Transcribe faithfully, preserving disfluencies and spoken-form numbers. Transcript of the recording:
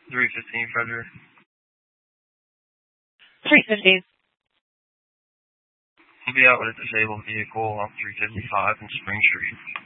three fifteen Frederick. three fifteen. I'll be out with a disabled vehicle on three fifty-five in Spring Street.